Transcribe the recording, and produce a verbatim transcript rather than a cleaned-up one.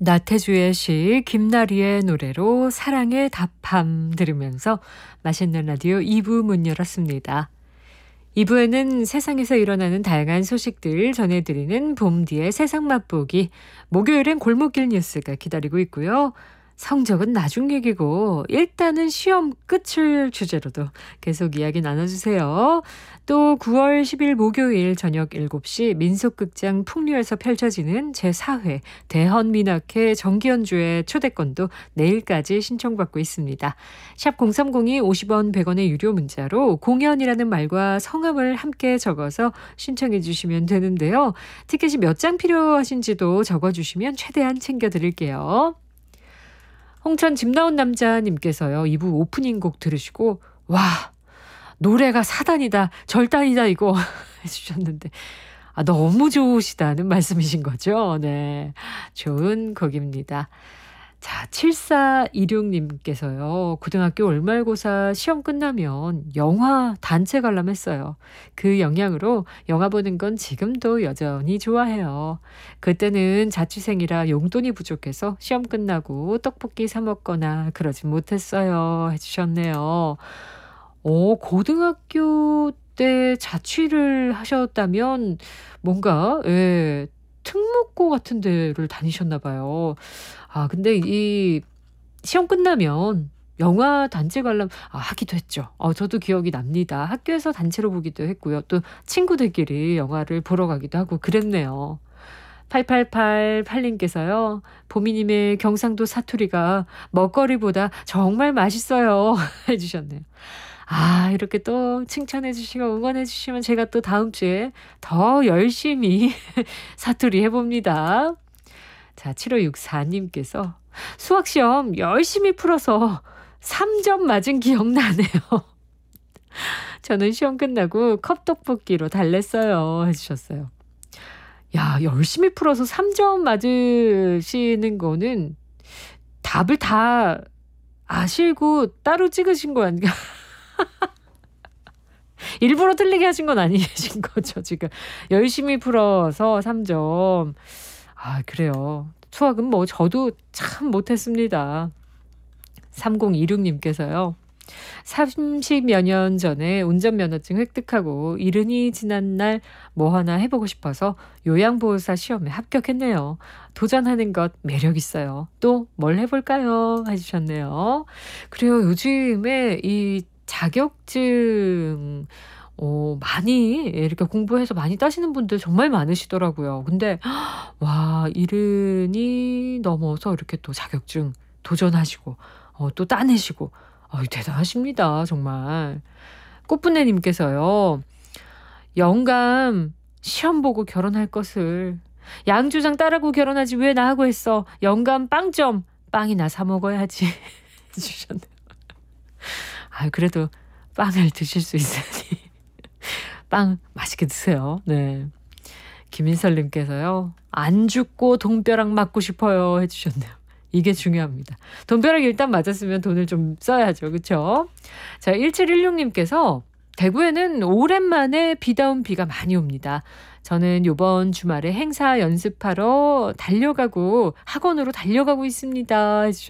나태주의 시 김나리의 노래로 사랑의 답함 들으면서 맛있는 라디오 이 부 문 열었습니다. 이 부에는 세상에서 일어나는 다양한 소식들 전해드리는 봄디의 세상 맛보기, 목요일엔 골목길 뉴스가 기다리고 있고요. 성적은 나중 얘기고 일단은 시험 끝을 주제로도 계속 이야기 나눠주세요. 또 구월 십일 목요일 저녁 일곱 시 민속극장 풍류에서 펼쳐지는 제사 회 대헌민학회 정기연주회 초대권도 내일까지 신청받고 있습니다. 샵 공삼공이 오십 원 백 원의 유료 문자로 공연이라는 말과 성함을 함께 적어서 신청해 주시면 되는데요. 티켓이 몇 장 필요하신지도 적어주시면 최대한 챙겨드릴게요. 홍천 집 나온 남자님께서요. 이 부 오프닝 곡 들으시고 와 노래가 사단이다 절단이다 이거 해주셨는데 아, 너무 좋으시다는 말씀이신 거죠. 네, 좋은 곡입니다. 자, 칠사이육 님께서요. 고등학교 월말고사 시험 끝나면 영화 단체 관람했어요. 그 영향으로 영화 보는 건 지금도 여전히 좋아해요. 그때는 자취생이라 용돈이 부족해서 시험 끝나고 떡볶이 사 먹거나 그러진 못했어요. 해주셨네요. 오, 고등학교 때 자취를 하셨다면 뭔가 예, 특목고 같은 데를 다니셨나 봐요. 아, 근데 이 시험 끝나면 영화 단체 관람 아, 하기도 했죠. 어, 저도 기억이 납니다. 학교에서 단체로 보기도 했고요. 또 친구들끼리 영화를 보러 가기도 하고 그랬네요. 팔팔팔팔 님께서요. 보미님의 경상도 사투리가 먹거리보다 정말 맛있어요. 해주셨네요. 아, 이렇게 또 칭찬해 주시고 응원해 주시면 제가 또 다음 주에 더 열심히 사투리 해봅니다. 자, 칠오육사 님께서 수학시험 열심히 풀어서 삼 점 맞은 기억 나네요. 저는 시험 끝나고 컵떡볶이로 달랬어요. 해주셨어요. 야, 열심히 풀어서 삼 점 맞으시는 거는 답을 다 아시고 따로 찍으신 거 아닌가? 일부러 틀리게 하신 건 아니신 거죠, 지금. 열심히 풀어서 삼 점. 아, 그래요. 수학은 뭐 저도 참 못했습니다. 삼공이육 님께서요. 삼십여 년 전에 운전면허증 획득하고 이른이 지난 날 뭐 하나 해보고 싶어서 요양보호사 시험에 합격했네요. 도전하는 것 매력 있어요. 또 뭘 해볼까요? 해주셨네요. 그래요. 요즘에 이 자격증 어, 많이 이렇게 공부해서 많이 따시는 분들 정말 많으시더라고요. 근데 와, 이른이 넘어서 이렇게 또 자격증 도전하시고 어, 또 따내시고 어, 대단하십니다. 정말. 꽃분내님께서요. 영감 시험 보고 결혼할 것을 양조장 딸하고 결혼하지 왜 나하고 했어. 영감 빵점 빵이나 사 먹어야지 해주셨네요. 아, 그래도 빵을 드실 수 있으니 빵 맛있게 드세요. 네. 김인설님께서요. 안 죽고 돈벼락 맞고 싶어요 해주셨네요. 이게 중요합니다. 돈벼락 일단 맞았으면 돈을 좀 써야죠. 그렇죠? 자, 일칠일육 님께서 대구에는 오랜만에 비다운 비가 많이 옵니다. 저는 이번 주말에 행사 연습하러 달려가고 학원으로 달려가고 있습니다. 해주셨어요.